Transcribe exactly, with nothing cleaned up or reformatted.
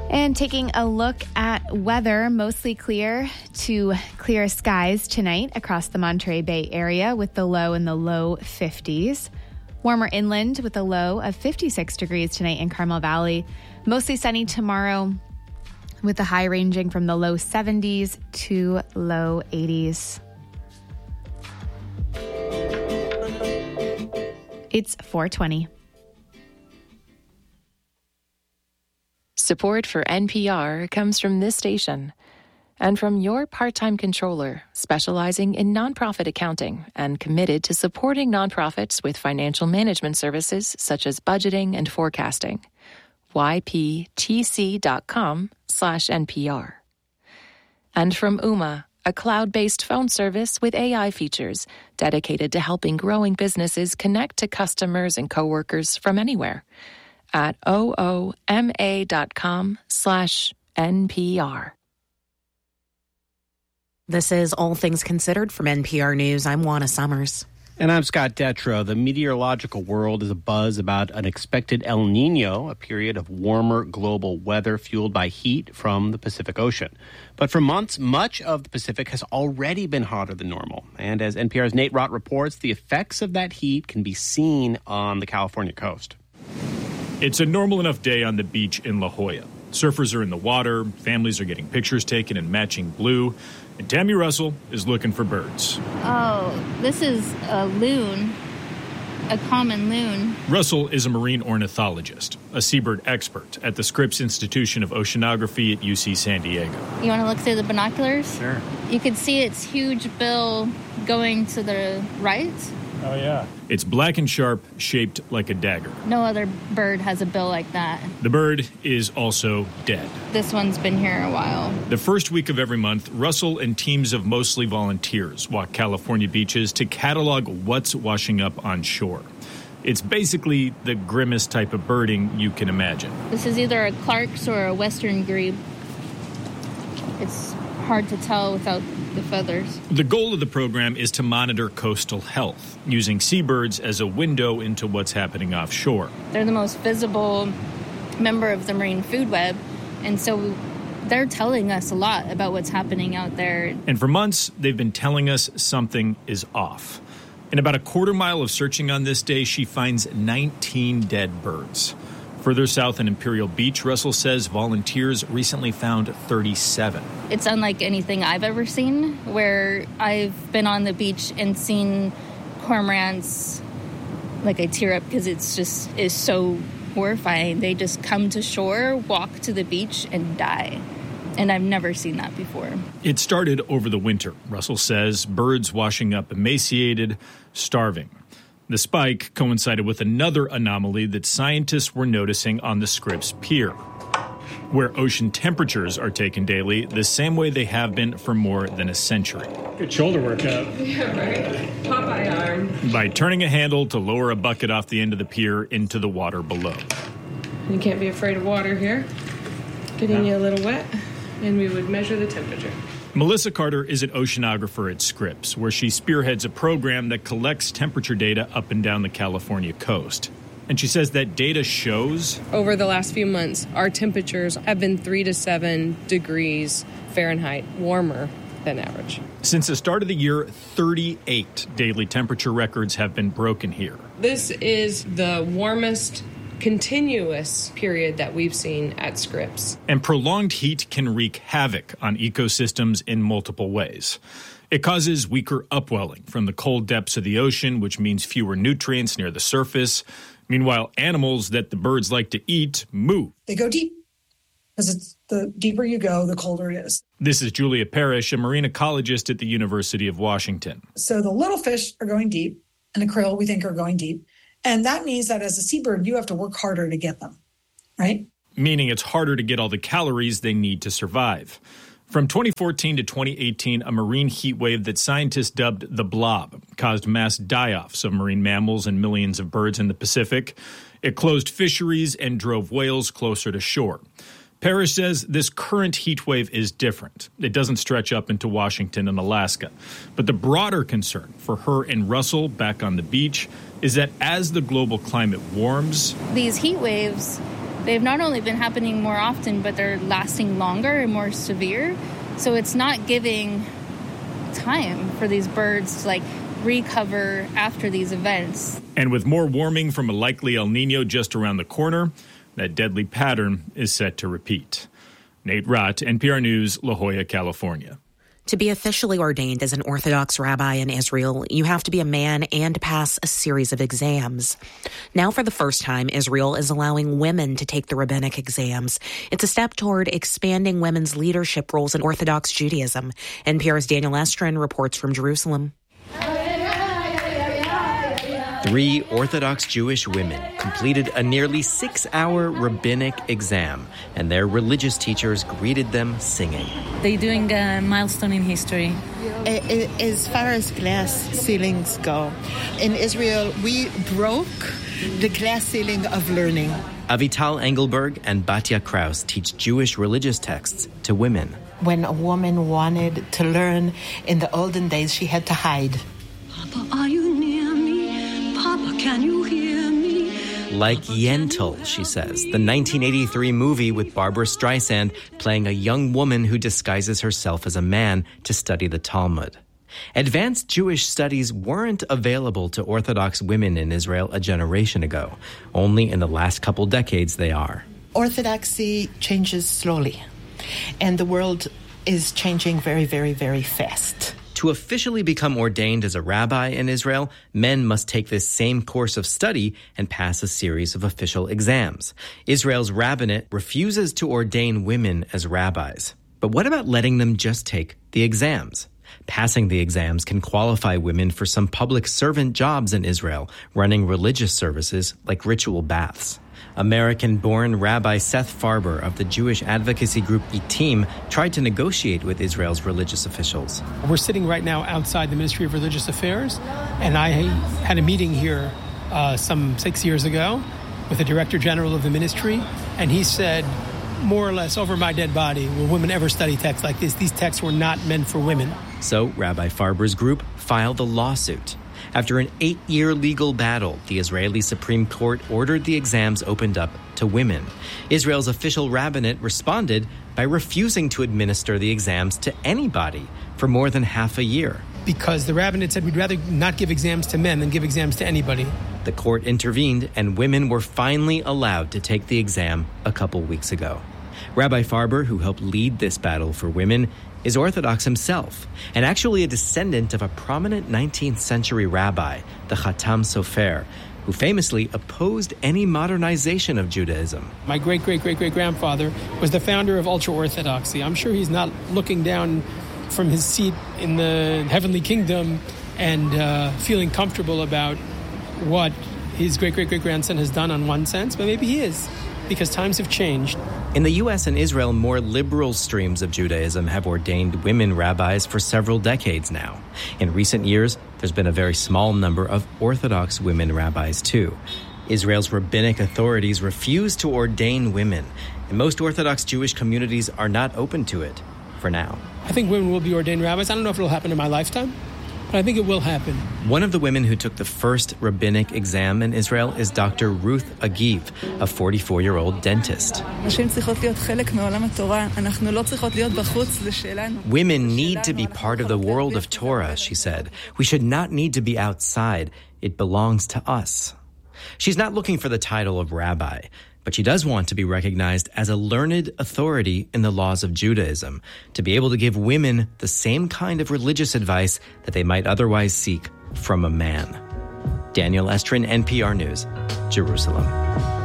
And taking a look at weather, mostly clear to clear skies tonight across the Monterey Bay area with the low in the low fifties. Warmer inland with a low of fifty-six degrees tonight in Carmel Valley. Mostly sunny tomorrow with the high ranging from the low seventies to low eighties. It's four twenty. Support for N P R comes from this station and from your part-time controller specializing in nonprofit accounting and committed to supporting nonprofits with financial management services such as budgeting and forecasting. y p t c dot com slash N P R. And from Ooma, a cloud-based phone service with A I features dedicated to helping growing businesses connect to customers and coworkers from anywhere at ooma dot com slash N P R. This is All Things Considered from N P R News. I'm Juana Summers. And I'm Scott Detrow. The meteorological world is abuzz about an expected El Nino, a period of warmer global weather fueled by heat from the Pacific Ocean. But for months, much of the Pacific has already been hotter than normal. And as N P R's Nate Rott reports, the effects of that heat can be seen on the California coast. It's a normal enough day on the beach in La Jolla. Surfers are in the water, families are getting pictures taken in matching blue, and Tammy Russell is looking for birds. Oh, this is a loon, a common loon. Russell is a marine ornithologist, a seabird expert at the Scripps Institution of Oceanography at U C San Diego. You want to look through the binoculars? Sure. You can see its huge bill going to the right. Oh, yeah. It's black and sharp, shaped like a dagger. No other bird has a bill like that. The bird is also dead. This one's been here a while. The first week of every month, Russell and teams of mostly volunteers walk California beaches to catalog what's washing up on shore. It's basically the grimmest type of birding you can imagine. This is either a Clark's or a Western grebe. It's hard to tell without the feathers. The goal of the program is to monitor coastal health, using seabirds as a window into what's happening offshore. They're the most visible member of the marine food web, and so they're telling us a lot about what's happening out there. And for months, they've been telling us something is off. In about a quarter mile of searching on this day, she finds nineteen dead birds. Further south in Imperial Beach, Russell says volunteers recently found thirty-seven. It's unlike anything I've ever seen, where I've been on the beach and seen cormorants, like I tear up because it's just is so horrifying. They just come to shore, walk to the beach, and die. And I've never seen that before. It started over the winter, Russell says, birds washing up emaciated, starving. The spike coincided with another anomaly that scientists were noticing on the Scripps Pier, where ocean temperatures are taken daily the same way they have been for more than a century. Good shoulder workout. Yeah, right. Popeye arm. By turning a handle to lower a bucket off the end of the pier into the water below. You can't be afraid of water here. Getting you a little wet, and we would measure the temperature. Melissa Carter is an oceanographer at Scripps, where she spearheads a program that collects temperature data up and down the California coast. And she says that data shows over the last few months, our temperatures have been three to seven degrees Fahrenheit warmer than average. Since the start of the year, thirty-eight daily temperature records have been broken here. This is the warmest continuous period that we've seen at Scripps. And prolonged heat can wreak havoc on ecosystems in multiple ways. It causes weaker upwelling from the cold depths of the ocean, which means fewer nutrients near the surface. Meanwhile, animals that the birds like to eat move. They go deep, because it's the deeper you go, the colder it is. This is Julia Parrish, a marine ecologist at the University of Washington. So the little fish are going deep, and the krill, we think, are going deep. And that means that as a seabird, you have to work harder to get them, right? Meaning it's harder to get all the calories they need to survive. From twenty fourteen to twenty eighteen, a marine heat wave that scientists dubbed the blob caused mass die-offs of marine mammals and millions of birds in the Pacific. It closed fisheries and drove whales closer to shore. Parrish says this current heat wave is different. It doesn't stretch up into Washington and Alaska. But the broader concern for her and Russell back on the beach is that as the global climate warms, these heat waves, they've not only been happening more often, but they're lasting longer and more severe. So it's not giving time for these birds to like recover after these events. And with more warming from a likely El Nino just around the corner, that deadly pattern is set to repeat. Nate Rott, N P R News, La Jolla, California. To be officially ordained as an Orthodox rabbi in Israel, you have to be a man and pass a series of exams. Now, for the first time, Israel is allowing women to take the rabbinic exams. It's a step toward expanding women's leadership roles in Orthodox Judaism. N P R's Daniel Estrin reports from Jerusalem. Three Orthodox Jewish women completed a nearly six-hour rabbinic exam, and their religious teachers greeted them singing. They're doing a milestone in history. As far as glass ceilings go, in Israel, we broke the glass ceiling of learning. Avital Engelberg and Batya Kraus teach Jewish religious texts to women. When a woman wanted to learn in the olden days, she had to hide. Papa, are you near me? Papa, can you hear me? Like Yentl, she says, the nineteen eighty-three movie with Barbara Streisand playing a young woman who disguises herself as a man to study the Talmud. Advanced Jewish studies weren't available to Orthodox women in Israel a generation ago. Only in the last couple decades they are. Orthodoxy changes slowly, and the world is changing very, very, very fast. To officially become ordained as a rabbi in Israel, men must take this same course of study and pass a series of official exams. Israel's rabbinate refuses to ordain women as rabbis. But what about letting them just take the exams? Passing the exams can qualify women for some public servant jobs in Israel, running religious services like ritual baths. American-born Rabbi Seth Farber of the Jewish advocacy group Itim tried to negotiate with Israel's religious officials. We're sitting right now outside the Ministry of Religious Affairs, and I had a meeting here uh, some six years ago with the Director General of the ministry, and he said, more or less, over my dead body, will women ever study texts like this? These texts were not meant for women. So Rabbi Farber's group filed a lawsuit. After an eight-year legal battle, the Israeli Supreme Court ordered the exams opened up to women. Israel's official rabbinate responded by refusing to administer the exams to anybody for more than half a year. Because the rabbinate said we'd rather not give exams to men than give exams to anybody. The court intervened, and women were finally allowed to take the exam a couple weeks ago. Rabbi Farber, who helped lead this battle for women, is Orthodox himself, and actually a descendant of a prominent nineteenth century rabbi, the Khatam Sofer, who famously opposed any modernization of Judaism. My great-great-great-great-grandfather was the founder of ultra-Orthodoxy. I'm sure he's not looking down from his seat in the heavenly kingdom and uh, feeling comfortable about what his great-great-great-grandson has done on one sense, but maybe he is, because times have changed. In the U S and Israel, more liberal streams of Judaism have ordained women rabbis for several decades now. In recent years, there's been a very small number of Orthodox women rabbis, too. Israel's rabbinic authorities refuse to ordain women, and most Orthodox Jewish communities are not open to it for now. I think women will be ordained rabbis. I don't know if it'll happen in my lifetime, but I think it will happen. One of the women who took the first rabbinic exam in Israel is Doctor Ruth Agiv, a forty-four-year-old dentist. Women need to be part of the world of Torah, she said. We should not need to be outside. It belongs to us. She's not looking for the title of rabbi, but she does want to be recognized as a learned authority in the laws of Judaism, to be able to give women the same kind of religious advice that they might otherwise seek from a man. Daniel Estrin, N P R News, Jerusalem.